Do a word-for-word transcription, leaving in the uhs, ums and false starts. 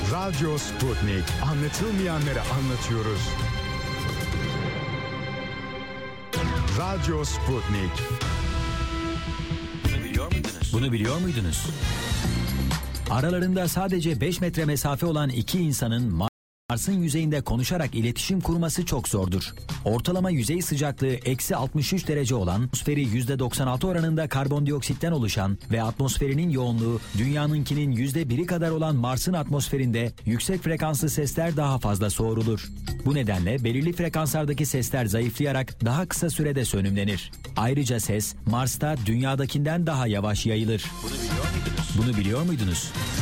Radyo Sputnik. Anlatılmayanları anlatıyoruz. Radyo Sputnik. Bunu biliyor muydunuz? Bunu biliyor muydunuz? Aralarında sadece beş metre mesafe olan iki insanın Mars'ın yüzeyinde konuşarak iletişim kurması çok zordur. Ortalama yüzey sıcaklığı eksi altmış üç derece olan, atmosferi yüzde doksan altı oranında karbondioksitten oluşan ve atmosferinin yoğunluğu dünyanınkinin yüzde biri kadar olan Mars'ın atmosferinde yüksek frekanslı sesler daha fazla soğurulur. Bu nedenle belirli frekanslardaki sesler zayıflayarak daha kısa sürede sönümlenir. Ayrıca ses Mars'ta dünyadakinden daha yavaş yayılır. Bunu biliyor muydunuz? Bunu biliyor muydunuz?